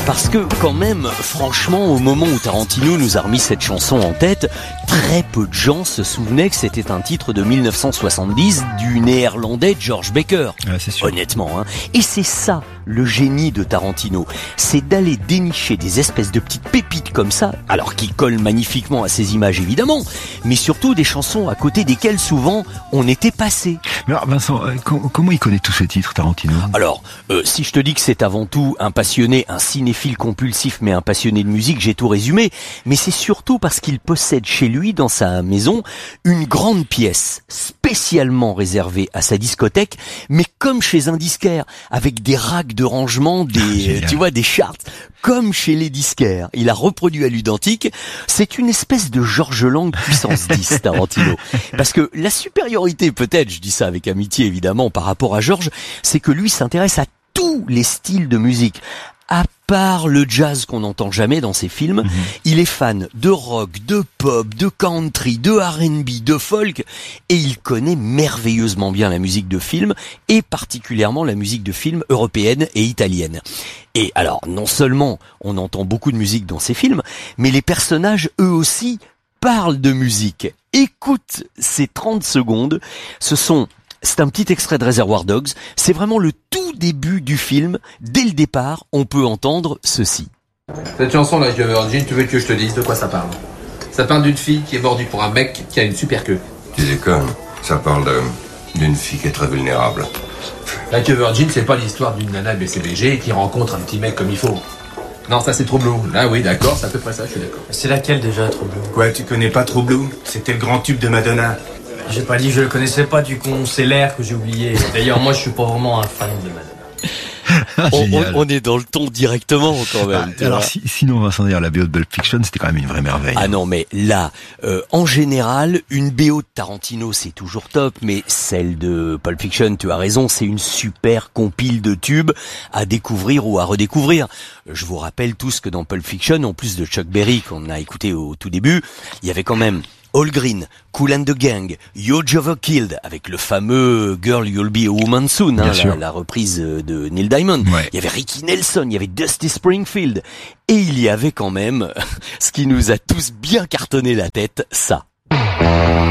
Parce que quand même, franchement, au moment où Tarantino nous a remis cette chanson en tête, très peu de gens se souvenaient que c'était un titre de 1970 du néerlandais George Baker. Ouais, c'est sûr. Honnêtement, hein. Et c'est ça, le génie de Tarantino. C'est d'aller dénicher des espèces de petites pépites comme ça, alors qui collent magnifiquement à ses images évidemment, mais surtout des chansons à côté desquelles souvent on était passé. Mais alors, Vincent, comment il connaît tous ces titres, Tarantino? Alors, si je te dis que c'est avant tout un passionné, un cinéphile compulsif, mais un passionné de musique, j'ai tout résumé. Mais c'est surtout parce qu'il possède chez lui, dans sa maison, une grande pièce spécialement réservée à sa discothèque, mais comme chez un disquaire, avec des racks de rangement, tu vois, des charts, comme chez les disquaires. Il a reproduit à l'identique. C'est une espèce de Georges Lang puissance 10, Tarantino. Parce que la supériorité, peut-être, je dis ça avec amitié évidemment, par rapport à Georges, c'est que lui s'intéresse à tous les styles de musique. À part le jazz qu'on n'entend jamais dans ses films, il est fan de rock, de pop, de country, de R&B, de folk, et il connaît merveilleusement bien la musique de film, et particulièrement la musique de film européenne et italienne. Et alors, non seulement on entend beaucoup de musique dans ses films, mais les personnages, eux aussi, parlent de musique. Écoute ces 30 secondes, c'est un petit extrait de Reservoir Dogs, c'est vraiment le tout début du film. Dès le départ, on peut entendre ceci. Cette chanson, Like a Virgin, tu veux que je te dise de quoi ça parle? Ça parle d'une fille qui est mordue pour un mec qui a une super queue. Tu déconnes, ça parle d'une fille qui est très vulnérable. Like a Virgin, c'est pas l'histoire d'une nana BCBG qui rencontre un petit mec comme il faut. Non, ça c'est True Blue. Là oui, d'accord, c'est à peu près ça, je suis d'accord. C'est laquelle déjà, True Blue? Quoi, tu connais pas True Blue? C'était le grand tube de Madonna. J'ai pas dit que je le connaissais pas, du con, c'est l'air que j'ai oublié. D'ailleurs, moi je suis pas vraiment un fan de Madonna. On est dans le ton directement quand même. Alors sinon, Vincent, d'ailleurs, la BO de Pulp Fiction, c'était quand même une vraie merveille. Ah non, mais là, en général, une BO de Tarantino, c'est toujours top, mais celle de Pulp Fiction, tu as raison, c'est une super compile de tubes à découvrir ou à redécouvrir. Je vous rappelle tous que dans Pulp Fiction, en plus de Chuck Berry, qu'on a écouté au tout début, il y avait quand même All Green, Kool and the Gang, Yo Jova Killed, avec le fameux Girl You'll Be a Woman Soon, hein, la reprise de Neil Diamond. Ouais. Il y avait Ricky Nelson, il y avait Dusty Springfield. Et il y avait quand même, ce qui nous a tous bien cartonné la tête, ça.